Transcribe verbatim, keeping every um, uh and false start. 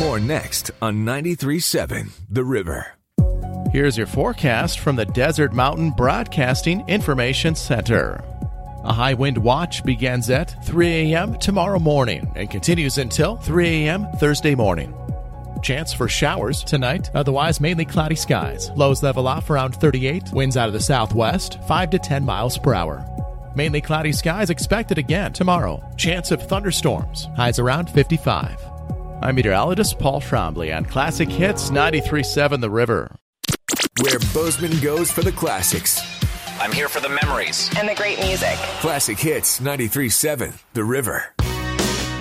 More next on ninety-three point seven The River. Here's your forecast from the Desert Mountain Broadcasting Information Center. A high wind watch begins at three a.m. tomorrow morning and continues until three a.m. Thursday morning. Chance for showers tonight, otherwise mainly cloudy skies. Lows level off around thirty-eight, winds out of the southwest, five to ten miles per hour. Mainly cloudy skies expected again tomorrow. Chance of thunderstorms, highs around fifty-five. I'm meteorologist Paul Trombley on Classic Hits ninety-three point seven The River. Where Bozeman goes for the classics. I'm here for the memories and the great music. Classic Hits ninety-three point seven The River.